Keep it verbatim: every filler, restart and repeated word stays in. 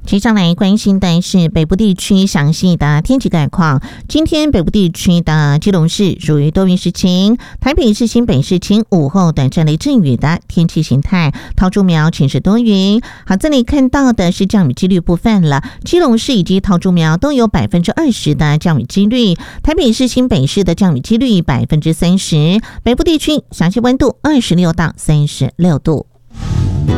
接下来关心的是北部地区详细的天气概况。今天北部地区的基隆市属于多云时晴，台北市、新北市晴，午后短暂雷阵雨的天气形态。桃竹苗晴时多云。好，这里看到的是降雨几率部分了。基隆市以及桃竹苗都有百分之二十的降雨几率，台北市、新北市的降雨几率百分之三十。北部地区详细温度二十六到三十六度。